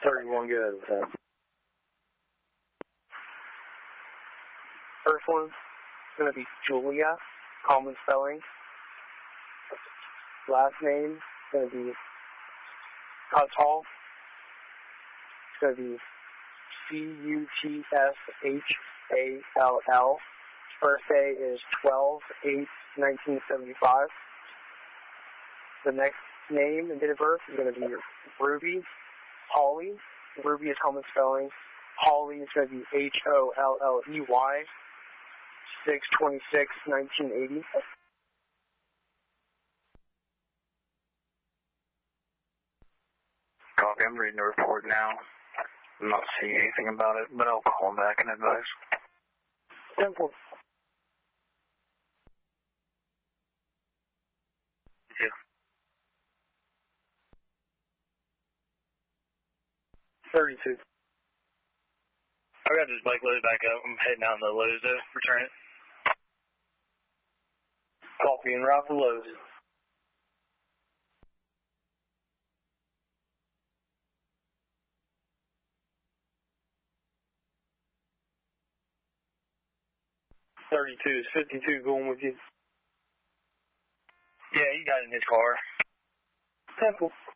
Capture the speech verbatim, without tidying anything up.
thirty-one, good with that. First one's going to be Julia, common spelling. Last name is going to be Cuthall. It's going to be C U T S H A L L. Birthday is twelve eight nineteen seventy-five. The next name and date of birth is going to be Ruby Holly. Ruby is common spelling. Holly is going to be H O L L E Y. six twenty-six nineteen eighty. Copy, I'm reading the report now. I'm not seeing anything about it, but I'll call back and advise. Simple. Yeah. thirty-two. I got this bike loaded back up. I'm heading out in the Lowe's to return it. Copy and route for Lowe's. thirty-two is fifty-two going with you. Yeah, you got it in his car. Simple.